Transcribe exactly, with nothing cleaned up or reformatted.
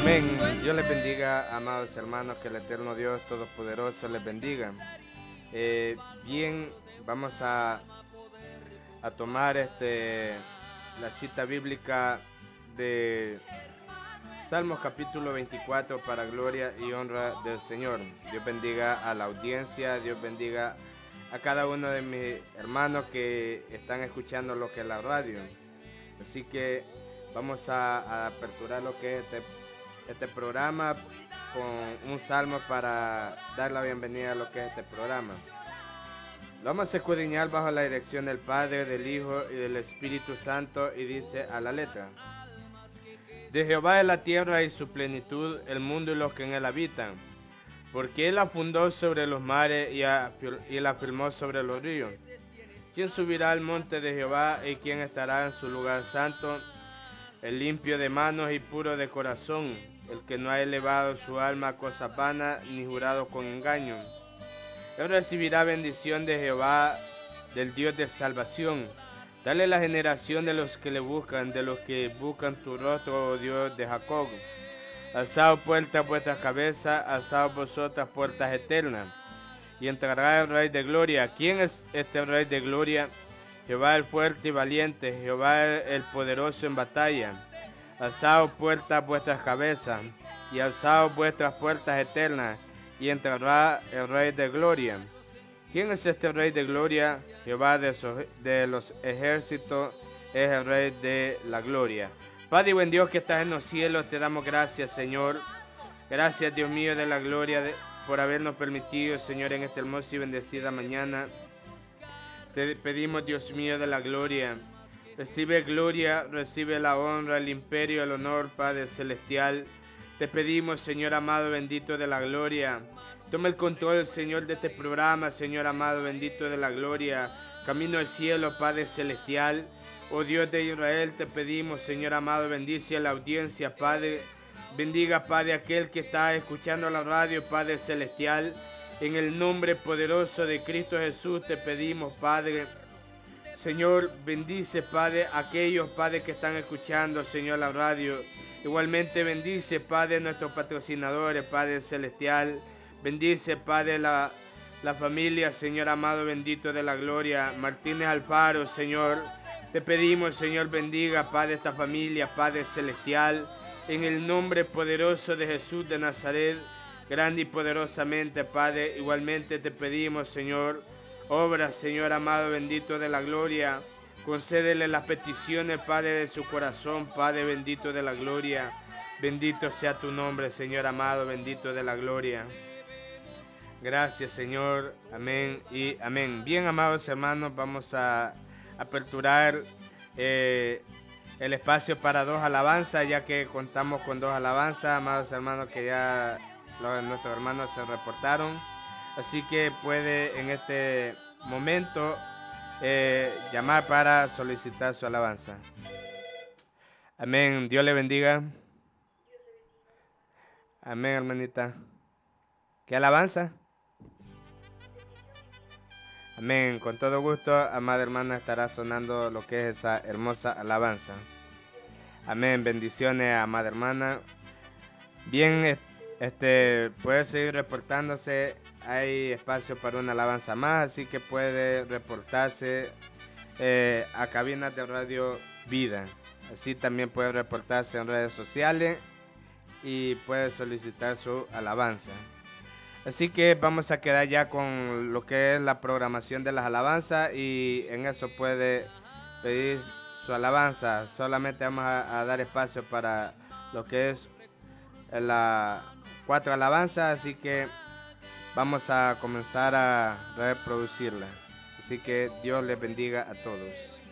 Amén. Dios les bendiga, amados hermanos, que el eterno Dios Todopoderoso les bendiga. Eh, bien, vamos a, a tomar este, la cita bíblica de Salmos capítulo veinticuatro para gloria y honra del Señor. Dios bendiga a la audiencia, Dios bendiga a cada uno de mis hermanos que están escuchando lo que es la radio. Así que vamos a, a aperturar lo que es este, este programa con un salmo para dar la bienvenida a lo que es este programa. Lo vamos a escudriñar bajo la dirección del Padre, del Hijo y del Espíritu Santo, y dice a la letra: De Jehová es la tierra y su plenitud, el mundo y los que en él habitan. Porque él la fundó sobre los mares y, a, y la firmó sobre los ríos. ¿Quién subirá al monte de Jehová y quién estará en su lugar santo? El limpio de manos y puro de corazón, el que no ha elevado su alma a cosas vanas ni jurado con engaño. Él recibirá bendición de Jehová, del Dios de salvación. Dale la generación de los que le buscan, de los que buscan tu rostro, oh Dios de Jacob. Alzaos puertas vuestras cabezas, alzaos vosotras puertas eternas, y entrará el Rey de Gloria. ¿Quién es este Rey de Gloria? Jehová el fuerte y valiente, Jehová el poderoso en batalla. Alzaos puertas vuestras cabezas, y alzaos vuestras puertas eternas, y entrará el Rey de Gloria. ¿Quién es este Rey de Gloria? Jehová de, so, de los ejércitos es el Rey de la Gloria. Padre y buen Dios que estás en los cielos, te damos gracias, Señor. Gracias, Dios mío de la gloria, de, por habernos permitido, Señor, en esta hermosa y bendecida mañana. Te pedimos, Dios mío de la gloria, recibe gloria, recibe la honra, el imperio, el honor, Padre celestial. Te pedimos, Señor amado, bendito de la gloria, toma el control, Señor, de este programa, Señor amado, bendito de la gloria. Camino al cielo, Padre celestial. Oh Dios de Israel, te pedimos, Señor amado, bendice a la audiencia, Padre. Bendiga, Padre, aquel que está escuchando la radio, Padre celestial. En el nombre poderoso de Cristo Jesús te pedimos, Padre. Señor, bendice, Padre, aquellos, Padre, que están escuchando, Señor, la radio. Igualmente bendice, Padre, nuestros patrocinadores, Padre celestial. Bendice, Padre, la, la familia, Señor amado, bendito de la gloria. Martínez Alfaro, Señor. Te pedimos, Señor, bendiga, Padre, esta familia, Padre celestial. En el nombre poderoso de Jesús de Nazaret, grande y poderosamente, Padre. Igualmente te pedimos, Señor, obra, Señor amado, bendito de la gloria. Concédele las peticiones, Padre, de su corazón, Padre bendito de la gloria. Bendito sea tu nombre, Señor amado, bendito de la gloria. Gracias, Señor. Amén y amén. Bien, amados hermanos, vamos a aperturar eh, el espacio para dos alabanzas, ya que contamos con dos alabanzas, amados hermanos, que ya los, nuestros hermanos se reportaron. Así que puede en este momento eh, llamar para solicitar su alabanza. Amén. Dios le bendiga. Amén, hermanita. ¿Qué alabanza? Amén. Con todo gusto, amada hermana, estará sonando lo que es esa hermosa alabanza. Amén. Bendiciones, amada hermana. Bien, este puede seguir reportándose. Hay espacio para una alabanza más, así que puede reportarse eh, a cabinas de Radio Vida. Así también puede reportarse en redes sociales y puede solicitar su alabanza. Así que vamos a quedar ya con lo que es la programación de las alabanzas, y en eso puede pedir su alabanza. Solamente vamos a, a dar espacio para lo que es las cuatro alabanzas, así que vamos a comenzar a reproducirla. Así que Dios les bendiga a todos.